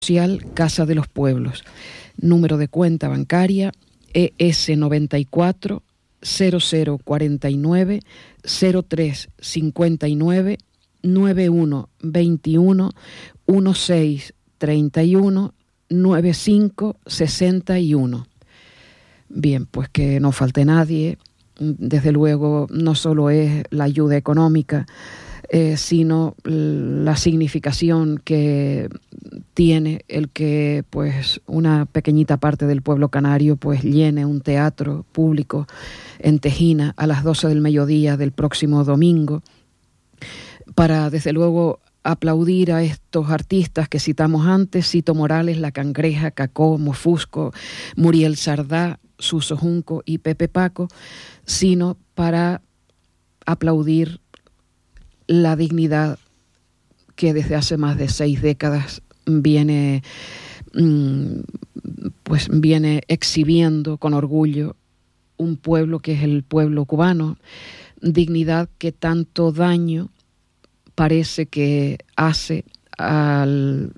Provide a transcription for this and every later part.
Social Casa de los Pueblos. Número de cuenta bancaria ES 94 0049 0359 9121 1631 9561. Bien, pues que no falte nadie. Desde luego no solo es la ayuda económica, sino la significación que tiene el que pues una pequeñita parte del pueblo canario pues llene un teatro público en Tejina a las 12 del mediodía del próximo domingo, para desde luego aplaudir a estos artistas que citamos antes: Cito Morales, La Cangreja, Cacó, Mofusco, Muriel Sardá, Suso Junco y Pepe Paco, sino para aplaudir la dignidad que desde hace más de 6 décadas viene exhibiendo con orgullo un pueblo que es el pueblo cubano, dignidad que tanto daño parece que hace al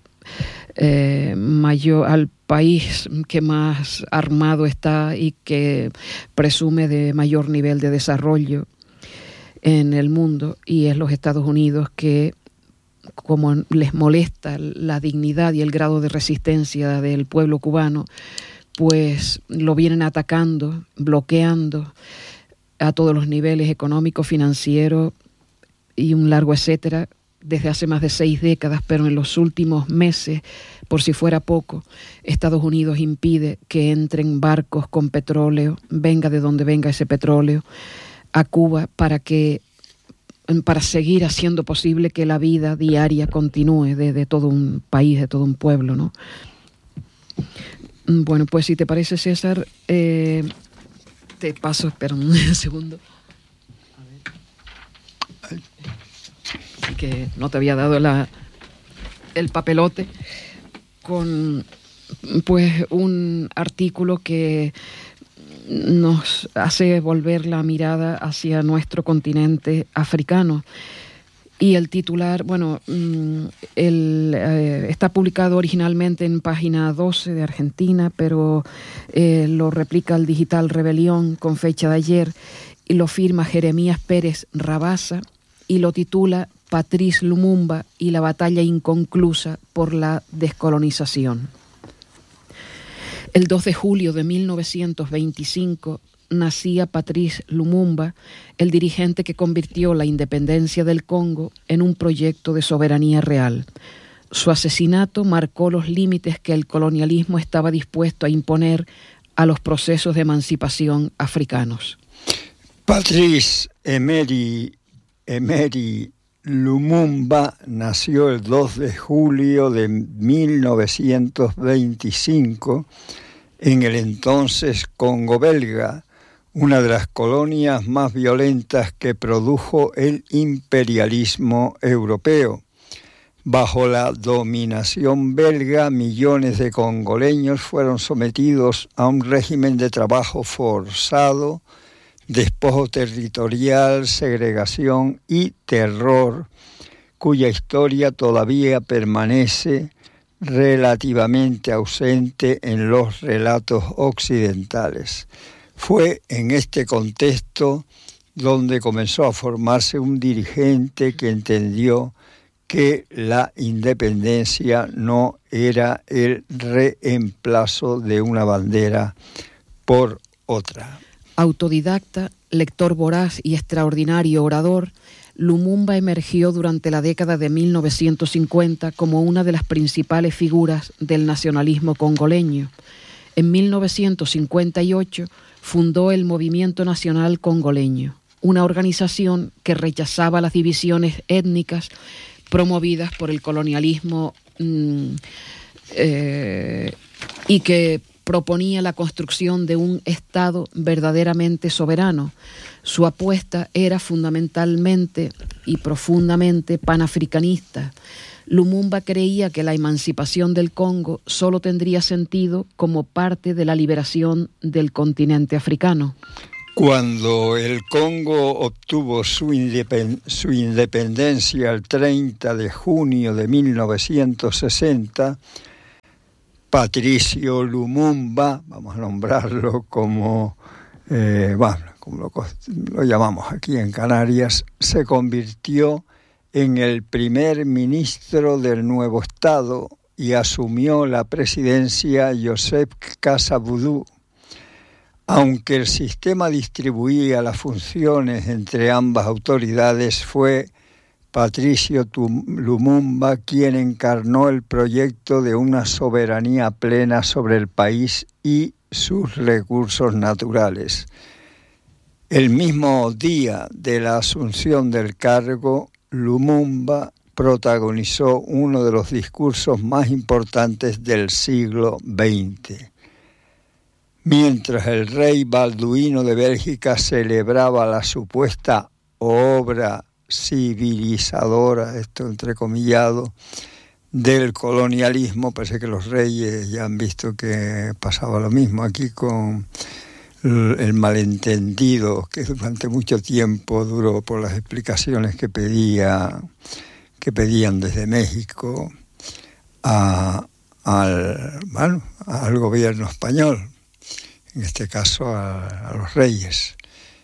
país que más armado está y que presume de mayor nivel de desarrollo en el mundo, y es los Estados Unidos, que como les molesta la dignidad y el grado de resistencia del pueblo cubano, pues lo vienen atacando, bloqueando a todos los niveles: económico, financiero y un largo etcétera, desde hace más de 6 décadas. Pero en los últimos meses, por si fuera poco, Estados Unidos impide que entren barcos con petróleo, venga de donde venga ese petróleo, a Cuba, para seguir haciendo posible que la vida diaria continúe de todo un país, de todo un pueblo, ¿no? Bueno, pues si te parece, César, te paso, espera un segundo. A ver. Que no te había dado el papelote con pues un artículo que nos hace volver la mirada hacia nuestro continente africano. Y el titular, está publicado originalmente en página 12 de Argentina, pero lo replica el digital Rebelión con fecha de ayer, y lo firma Jeremías Pérez Rabasa, y lo titula Patrice Lumumba y la batalla inconclusa por la descolonización. El 2 de julio de 1925 nacía Patrice Lumumba, el dirigente que convirtió la independencia del Congo en un proyecto de soberanía real. Su asesinato marcó los límites que el colonialismo estaba dispuesto a imponer a los procesos de emancipación africanos. Patrice Emery Lumumba nació el 2 de julio de 1925 en el entonces Congo belga, una de las colonias más violentas que produjo el imperialismo europeo. Bajo la dominación belga, millones de congoleños fueron sometidos a un régimen de trabajo forzado, despojo territorial, segregación y terror, cuya historia todavía permanece relativamente ausente en los relatos occidentales. Fue en este contexto donde comenzó a formarse un dirigente que entendió que la independencia no era el reemplazo de una bandera por otra. Autodidacta, lector voraz y extraordinario orador, Lumumba emergió durante la década de 1950 como una de las principales figuras del nacionalismo congoleño. En 1958 fundó el Movimiento Nacional Congoleño, una organización que rechazaba las divisiones étnicas promovidas por el colonialismo y que proponía la construcción de un Estado verdaderamente soberano. Su apuesta era fundamentalmente y profundamente panafricanista. Lumumba creía que la emancipación del Congo solo tendría sentido como parte de la liberación del continente africano. Cuando el Congo obtuvo su independencia el 30 de junio de 1960, Patricio Lumumba, vamos a nombrarlo como lo llamamos aquí en Canarias, se convirtió en el primer ministro del nuevo Estado y asumió la presidencia Joseph Kasabudú. Aunque el sistema distribuía las funciones entre ambas autoridades, fue Patricio Lumumba quien encarnó el proyecto de una soberanía plena sobre el país y sus recursos naturales. El mismo día de la asunción del cargo, Lumumba protagonizó uno de los discursos más importantes del siglo XX. Mientras el rey Balduino de Bélgica celebraba la supuesta obra civilizadora, esto entrecomillado, del colonialismo, parece que los reyes ya han visto que pasaba lo mismo aquí con el malentendido que durante mucho tiempo duró por las explicaciones que pedían desde México al gobierno español, en este caso a los reyes.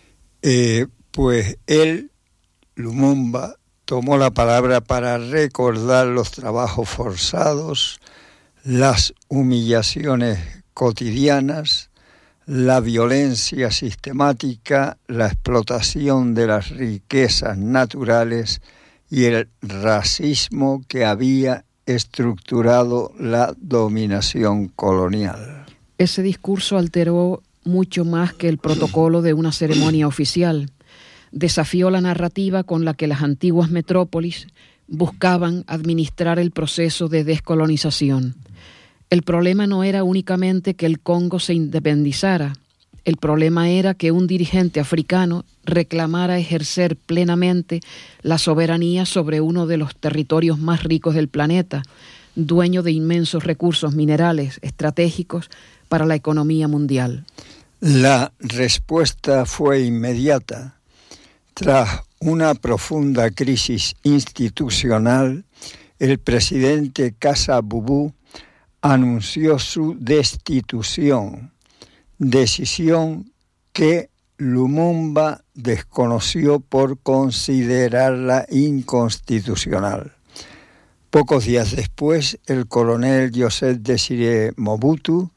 Pues él, Lumumba, tomó la palabra para recordar los trabajos forzados, las humillaciones cotidianas, la violencia sistemática, la explotación de las riquezas naturales y el racismo que había estructurado la dominación colonial. Ese discurso alteró mucho más que el protocolo de una ceremonia oficial. Desafió la narrativa con la que las antiguas metrópolis buscaban administrar el proceso de descolonización. El problema no era únicamente que el Congo se independizara, el problema era que un dirigente africano reclamara ejercer plenamente la soberanía sobre uno de los territorios más ricos del planeta, dueño de inmensos recursos minerales estratégicos para la economía mundial. La respuesta fue inmediata. Tras una profunda crisis institucional, el presidente Kasabudú anunció su destitución, decisión que Lumumba desconoció por considerarla inconstitucional. Pocos días después, el coronel Joseph Désiré Mobutu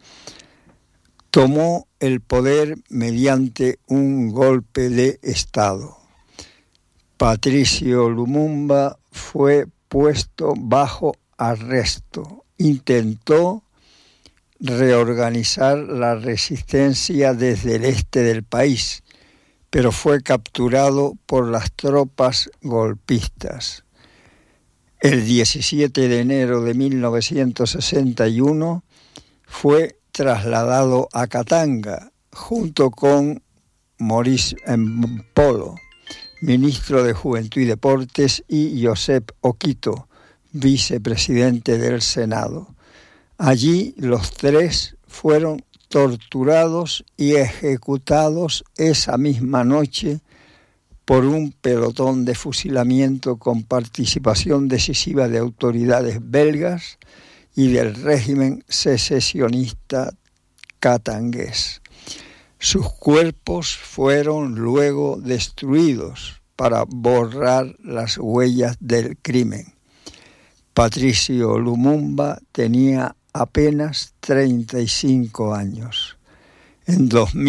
tomó el poder mediante un golpe de Estado. Patricio Lumumba fue puesto bajo arresto. Intentó reorganizar la resistencia desde el este del país, pero fue capturado por las tropas golpistas. El 17 de enero de 1961 fue trasladado a Katanga junto con Maurice Mbolo, ministro de Juventud y Deportes, y Joseph Okito, vicepresidente del Senado. Allí los tres fueron torturados y ejecutados esa misma noche por un pelotón de fusilamiento con participación decisiva de autoridades belgas y del régimen secesionista katangués. Sus cuerpos fueron luego destruidos para borrar las huellas del crimen. Patricio Lumumba tenía apenas 35 años. En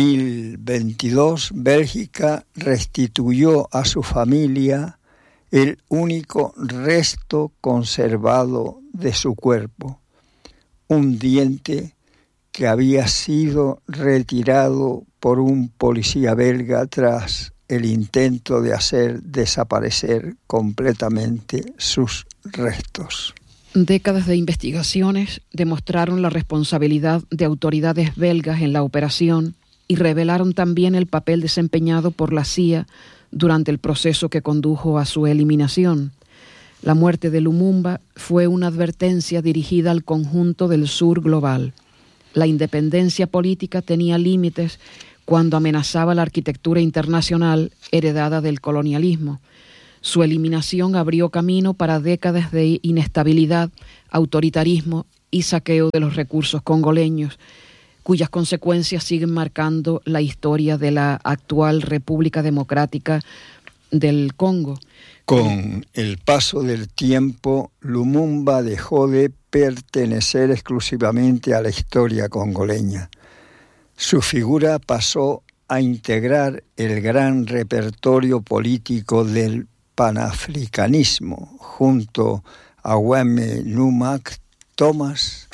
2022, Bélgica restituyó a su familia el único resto conservado de su cuerpo, un diente que había sido retirado por un policía belga tras el intento de hacer desaparecer completamente sus restos. Décadas de investigaciones demostraron la responsabilidad de autoridades belgas en la operación y revelaron también el papel desempeñado por la CIA durante el proceso que condujo a su eliminación. La muerte de Lumumba fue una advertencia dirigida al conjunto del sur global. La independencia política tenía límites cuando amenazaba la arquitectura internacional heredada del colonialismo. Su eliminación abrió camino para décadas de inestabilidad, autoritarismo y saqueo de los recursos congoleños, cuyas consecuencias siguen marcando la historia de la actual República Democrática del Congo. Con el paso del tiempo, Lumumba dejó de pertenecer exclusivamente a la historia congoleña. Su figura pasó a integrar el gran repertorio político del panafricanismo, junto a Kwame Nkrumah, Tomás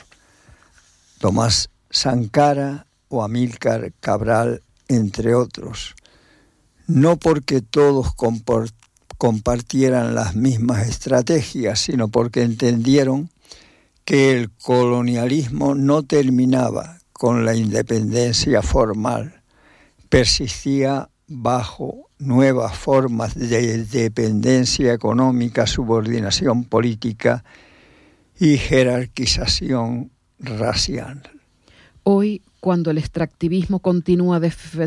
Sankara o Amílcar Cabral, entre otros. No porque todos compartieran las mismas estrategias, sino porque entendieron que el colonialismo no terminaba con la independencia formal, persistía bajo nuevas formas de dependencia económica, subordinación política y jerarquización racial. Hoy, cuando el extractivismo continúa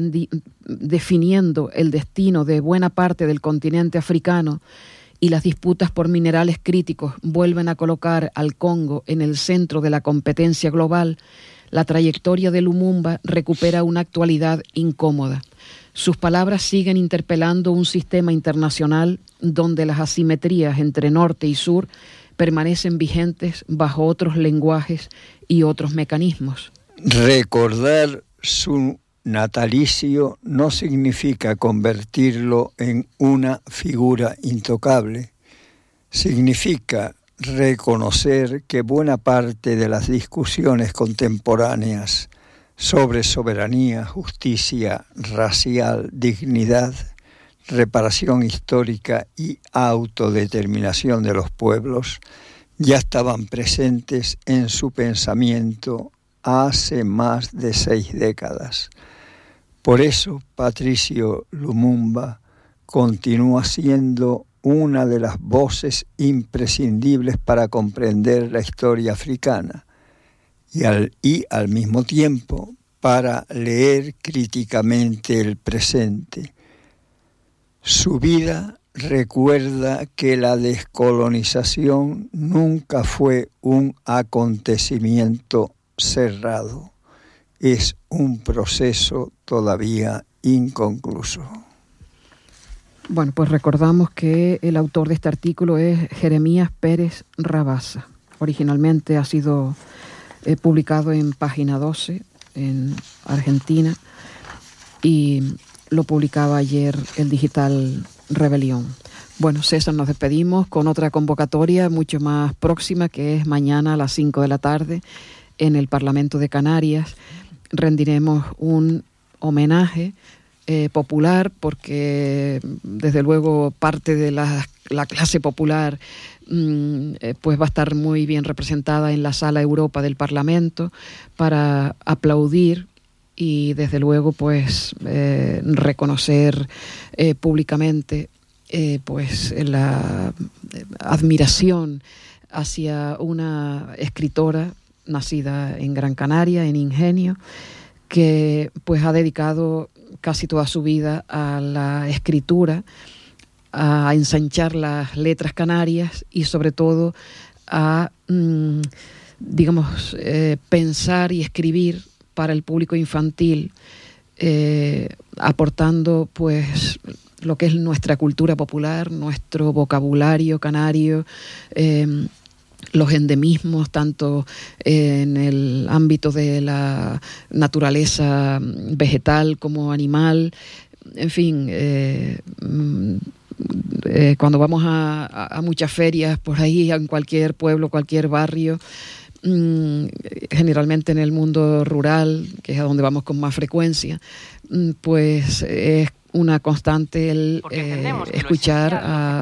definiendo el destino de buena parte del continente africano y las disputas por minerales críticos vuelven a colocar al Congo en el centro de la competencia global, la trayectoria de Lumumba recupera una actualidad incómoda. Sus palabras siguen interpelando un sistema internacional donde las asimetrías entre norte y sur permanecen vigentes bajo otros lenguajes y otros mecanismos. Recordar su natalicio no significa convertirlo en una figura intocable. Significa reconocer que buena parte de las discusiones contemporáneas sobre soberanía, justicia racial, dignidad, reparación histórica y autodeterminación de los pueblos ya estaban presentes en su pensamiento hace más de 6 décadas. Por eso, Patrice Lumumba continúa siendo una de las voces imprescindibles para comprender la historia africana y al mismo tiempo para leer críticamente el presente. Su vida recuerda que la descolonización nunca fue un acontecimiento cerrado, es un proceso todavía inconcluso. Bueno, pues recordamos que el autor de este artículo es Jeremías Pérez Rabasa. Originalmente ha sido publicado en Página 12, en Argentina, y lo publicaba ayer el digital Rebelión. Bueno, César, nos despedimos con otra convocatoria mucho más próxima, que es mañana a las 5 de la tarde en el Parlamento de Canarias. Rendiremos un homenaje popular, porque desde luego parte de la clase popular pues va a estar muy bien representada en la Sala Europa del Parlamento para aplaudir y desde luego pues reconocer públicamente pues la admiración hacia una escritora nacida en Gran Canaria, en Ingenio, que pues ha dedicado casi toda su vida a la escritura, a ensanchar las letras canarias y sobre todo a, pensar y escribir para el público infantil, aportando pues lo que es nuestra cultura popular, nuestro vocabulario canario, los endemismos, tanto en el ámbito de la naturaleza vegetal como animal. En fin, cuando vamos a muchas ferias por ahí, en cualquier pueblo, cualquier barrio, generalmente en el mundo rural, que es a donde vamos con más frecuencia, pues es una constante el escuchar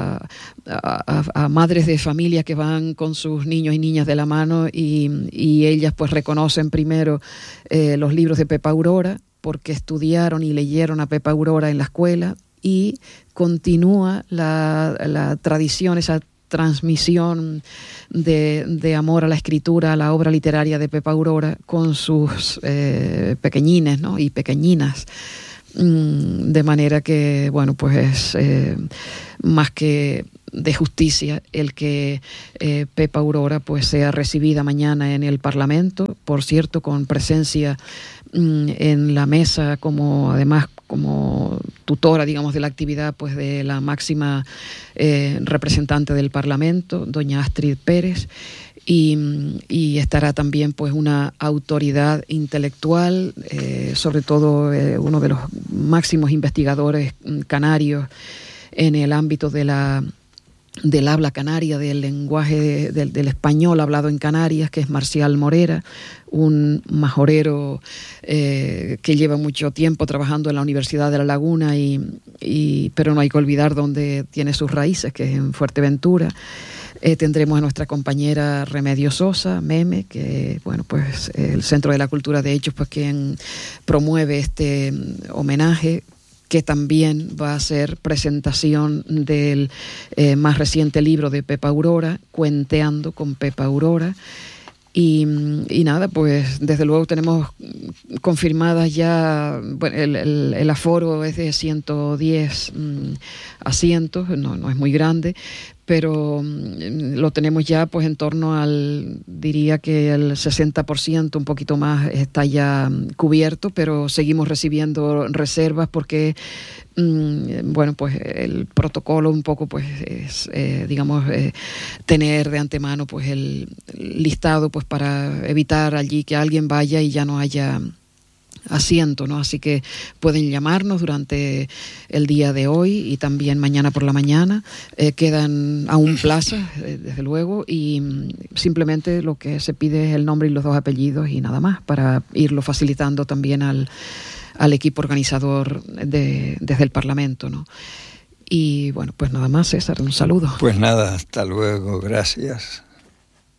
a madres de familia que van con sus niños y niñas de la mano y ellas pues reconocen primero los libros de Pepa Aurora porque estudiaron y leyeron a Pepa Aurora en la escuela, y continúa la tradición, esa transmisión de amor a la escritura, a la obra literaria de Pepa Aurora con sus pequeñines, ¿no? y pequeñinas. De manera que, bueno, pues es más que de justicia el que Pepa Aurora pues sea recibida mañana en el Parlamento, por cierto, con presencia en la mesa como tutora, digamos, de la actividad pues de la máxima representante del Parlamento, doña Astrid Pérez. Y estará también pues una autoridad intelectual, sobre todo uno de los máximos investigadores canarios en el ámbito del habla canaria, del lenguaje del español hablado en Canarias, que es Marcial Morera, un majorero que lleva mucho tiempo trabajando en la Universidad de La Laguna, pero no hay que olvidar dónde tiene sus raíces, que es en Fuerteventura. Tendremos a nuestra compañera Remedios Sosa, Meme, que bueno, pues el Centro de la Cultura de Hechos, pues quien promueve este homenaje, que también va a ser presentación del más reciente libro de Pepa Aurora, Cuenteando con Pepa Aurora. Y nada, pues desde luego tenemos confirmadas ya, bueno, el aforo es de 110 asientos, no es muy grande, pero lo tenemos ya pues en torno diría que el 60%, un poquito más, está ya cubierto, pero seguimos recibiendo reservas porque bueno, pues el protocolo un poco pues es, digamos, tener de antemano pues el listado pues para evitar allí que alguien vaya y ya no haya asiento, ¿no? Así que pueden llamarnos durante el día de hoy y también mañana por la mañana. Quedan aún plazas, desde luego, y simplemente lo que se pide es el nombre y los 2 apellidos y nada más, para irlo facilitando también al equipo organizador desde el Parlamento, ¿no? Y bueno, pues nada más, César, un saludo. Pues nada, hasta luego, gracias.